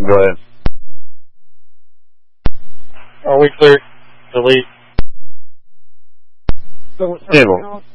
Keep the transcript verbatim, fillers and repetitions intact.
Go ahead. Are we clear? Delete. So, Yeah, well,